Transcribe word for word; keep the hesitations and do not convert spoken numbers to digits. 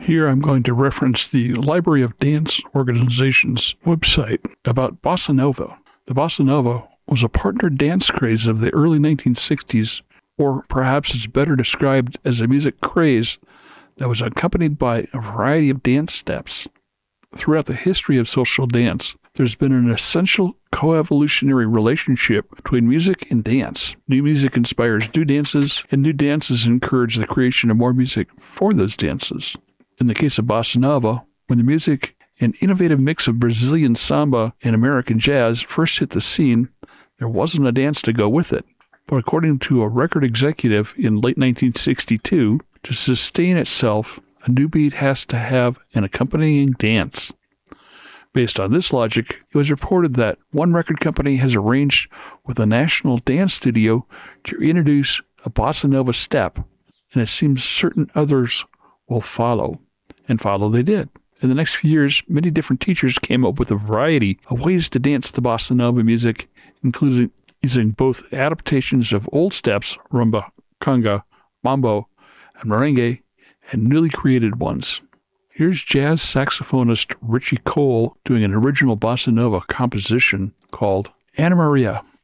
Here I'm going to reference the Library of Dance Organization's website about bossa nova. The bossa nova was a partner dance craze of the early nineteen sixties, or perhaps it's better described as a music craze that was accompanied by a variety of dance steps. Throughout the history of social dance, there's been an essential coevolutionary relationship between music and dance. New music inspires new dances, and new dances encourage the creation of more music for those dances. In the case of bossa nova, when the music and innovative mix of Brazilian samba and American jazz first hit the scene, there wasn't a dance to go with it. But according to a record executive in late nineteen sixty-two, to sustain itself, a new beat has to have an accompanying dance. Based on this logic, it was reported that one record company has arranged with a national dance studio to introduce a bossa nova step, and it seems certain others will follow. And follow they did. In the next few years, many different teachers came up with a variety of ways to dance the bossa nova music, including using both adaptations of old steps, rumba, conga, mambo, and merengue, and newly created ones. Here's jazz saxophonist Richie Cole doing an original bossa nova composition called Anna Maria.